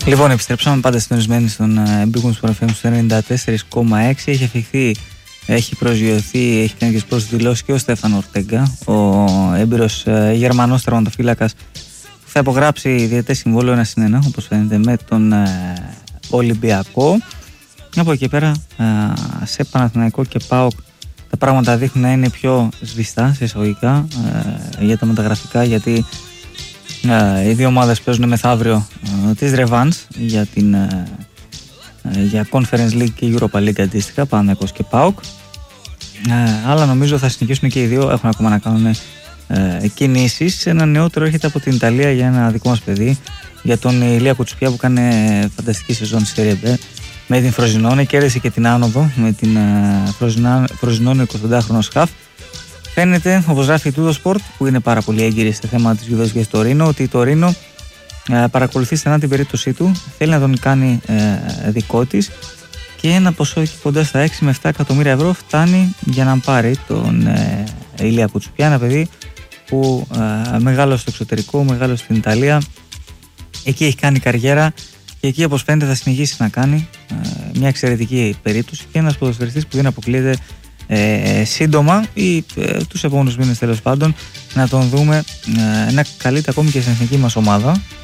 Λοιπόν, επιστρέψαμε πάντα συντονισμένοι στον Big Wings Sport FM στο 94,6. Έχει αφιχθεί, έχει προσγειωθεί, έχει κάνει και τις πρώτες δηλώσεις και ο Στέφανο Ορτέγκα, ο έμπειρος Γερμανός τερματοφύλακας, που θα υπογράψει διετές συμβόλαιο 1-1, όπως φαίνεται, με τον Ολυμπιακό. Από εκεί πέρα, σε Παναθηναϊκό και ΠΑΟΚ, τα πράγματα δείχνουν να είναι πιο σβηστά σε εισαγωγικά για τα μεταγραφικά, γιατί οι δύο ομάδες παίζουν μεθαύριο της Revanche για Conference League και Europa League αντίστοιχα, Παναθηναϊκός και ΠΑΟΚ. Αλλά νομίζω θα συνεχίσουν και οι δύο, έχουν ακόμα να κάνουν κινήσεις. Ένα νεότερο έρχεται από την Ιταλία για ένα δικό μας παιδί, για τον Ηλία Κουτσουπιά, που κάνει φανταστική σεζόν στη Serie B με την Φροζινόνε, κέρδισε και την άνοδο με την Φροζινόνε 25χρονο σκαφ. Φαίνεται, όπως γράφει η Τούδο Σπορτ, που είναι πάρα πολύ έγκυρη στο θέμα της Γιουβέντους και στο Τωρίνο, ότι το Τωρίνο παρακολουθεί στενά την περίπτωσή του, θέλει να τον κάνει δικό της, και ένα ποσό εκεί κοντά στα 6 με 7 εκατομμύρια ευρώ φτάνει για να πάρει τον Ηλία Κουτσουπιά, ένα παιδί που μεγάλωσε στο εξωτερικό, μεγάλωσε στην Ιταλία, εκεί έχει κάνει καριέρα και εκεί, όπως φαίνεται, θα συνεχίσει να κάνει μια εξαιρετική περίπτωση, και ένας ποδοσφαιριστής που δεν αποκλείεται σύντομα ή τους επόμενους μήνες, τέλος πάντων, να τον δούμε να καλείται ακόμη και στην εθνική μας ομάδα.